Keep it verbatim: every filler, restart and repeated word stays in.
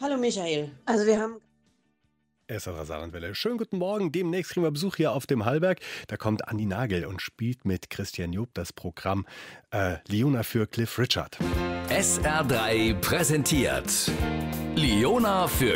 Hallo Michael. Also wir haben S R Saarlandwelle. Schönen guten Morgen. Demnächst kriegen wir Besuch hier auf dem Hallberg. Da kommt Andi Nagel und spielt mit Christian Job das Programm äh, Liona für Cliff Richard. S R drei präsentiert Liona für